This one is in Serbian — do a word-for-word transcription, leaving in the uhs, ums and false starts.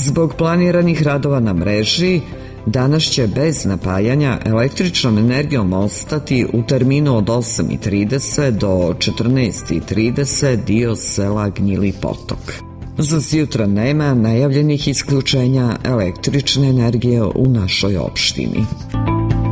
Zbog planiranih radova na mreži, danas će bez napajanja električnom energijom ostati u terminu od osam i trideset do četrnaest i trideset dio sela Gnjili Potok. Za sjutra nema najavljenih isključenja električne energije u našoj opštini.